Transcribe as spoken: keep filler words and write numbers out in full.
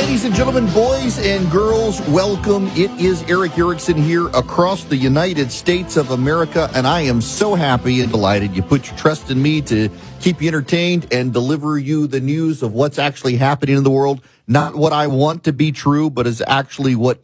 Ladies and gentlemen, boys and girls, welcome. It is Eric Erickson here across the United States of America, and I am so happy and delighted you put your trust in me to keep you entertained and deliver you the news of what's actually happening in the world. Not what I want to be true, but is actually what